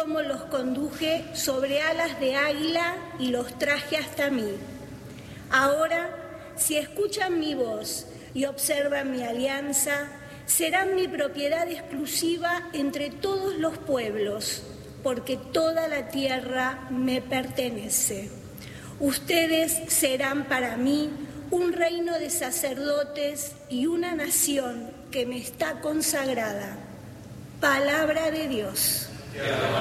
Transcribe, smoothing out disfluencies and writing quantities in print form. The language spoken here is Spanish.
cómo los conduje sobre alas de águila y los traje hasta mí. Ahora, si escuchan mi voz y observan mi alianza, serán mi propiedad exclusiva entre todos los pueblos, porque toda la tierra me pertenece. Ustedes serán para mí un reino de sacerdotes y una nación que me está consagrada. Palabra de Dios.